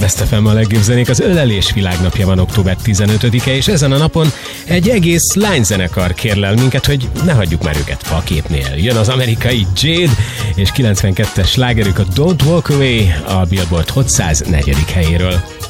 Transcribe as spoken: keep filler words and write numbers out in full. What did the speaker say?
Best ef em a legjobb zenék. Az ölelés világnapja van október tizenötödike, és ezen a napon egy egész lányzenekar kérlel minket, hogy ne hagyjuk már őket faképnél. Jön az amerikai Jade, és kilencvenkettes slágerük a Don't Walk Away a Billboard Hot száz negyedik helyéről.